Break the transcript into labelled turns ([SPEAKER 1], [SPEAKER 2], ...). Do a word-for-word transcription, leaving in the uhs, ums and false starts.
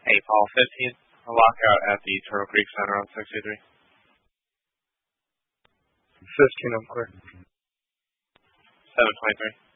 [SPEAKER 1] Hey, Paul, fifteen. A lockout at the Turtle Creek Center on six two three.
[SPEAKER 2] fifteen, I'm clear.
[SPEAKER 1] seven twenty-three.